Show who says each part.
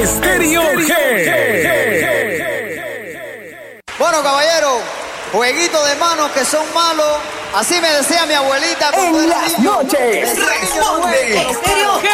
Speaker 1: Estéreo G.
Speaker 2: Bueno, caballero, jueguito de manos que son malos. Así me decía mi abuelita.
Speaker 3: En las noches.
Speaker 1: Responde.
Speaker 3: Estéreo G.